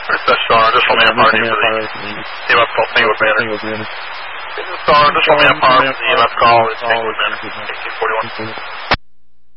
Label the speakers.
Speaker 1: Star, just from Empire, EMF call, Singlewood Manor. Star, just from Empire, EMF call, it's Singlewood Manor, 1841.